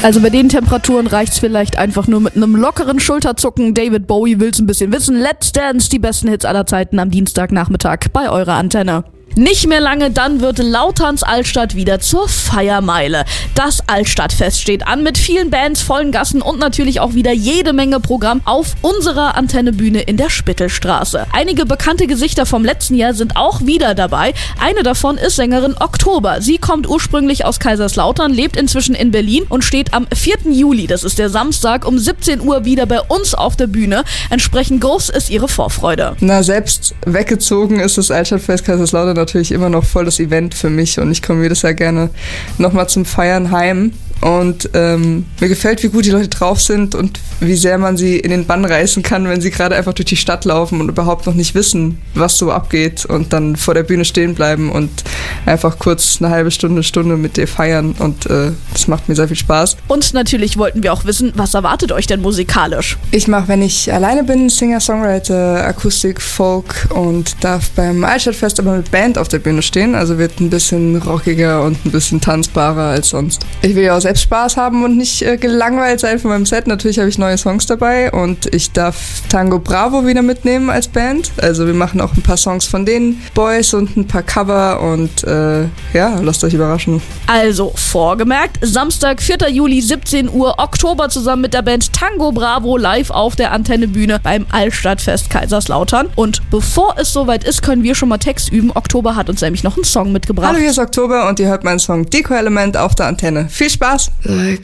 Also bei den Temperaturen reicht's vielleicht einfach nur mit einem lockeren Schulterzucken. David Bowie will's ein bisschen wissen. Let's Dance, die besten Hits aller Zeiten am Dienstagnachmittag bei eurer Antenne. Nicht mehr lange, dann wird Lauterns Altstadt wieder zur Feiermeile. Das Altstadtfest steht an mit vielen Bands, vollen Gassen und natürlich auch wieder jede Menge Programm auf unserer Antennebühne in der Spittelstraße. Einige bekannte Gesichter vom letzten Jahr sind auch wieder dabei. Eine davon ist Sängerin Oktober. Sie kommt ursprünglich aus Kaiserslautern, lebt inzwischen in Berlin und steht am 4. Juli, das ist der Samstag, um 17 Uhr wieder bei uns auf der Bühne. Entsprechend groß ist ihre Vorfreude. Selbst weggezogen ist das Altstadtfest Kaiserslautern natürlich immer noch voll das Event für mich und ich komme jedes Jahr gerne nochmal zum Feiern heim. Und mir gefällt, wie gut die Leute drauf sind und wie sehr man sie in den Bann reißen kann, wenn sie gerade einfach durch die Stadt laufen und überhaupt noch nicht wissen, was so abgeht und dann vor der Bühne stehen bleiben und einfach kurz eine halbe Stunde mit dir feiern und das macht mir sehr viel Spaß. Und natürlich wollten wir auch wissen, was erwartet euch denn musikalisch? Ich mache, wenn ich alleine bin, Singer-Songwriter, Akustik, Folk und darf beim Altstadtfest aber mit Band auf der Bühne stehen, also wird ein bisschen rockiger und ein bisschen tanzbarer als sonst. Ich will ja auch selbst Spaß haben und nicht gelangweilt sein von meinem Set. Natürlich habe ich neue Songs dabei und ich darf Tango Bravo wieder mitnehmen als Band. Also wir machen auch ein paar Songs von den Boys und ein paar Cover und lasst euch überraschen. Also vorgemerkt, Samstag, 4. Juli, 17 Uhr, Oktober zusammen mit der Band Tango Bravo live auf der Antennebühne beim Altstadtfest Kaiserslautern. Und bevor es soweit ist, können wir schon mal Text üben. Oktober hat uns nämlich noch einen Song mitgebracht. Hallo, hier ist Oktober und ihr hört meinen Song Deco Element auf der Antenne. Viel Spaß! Like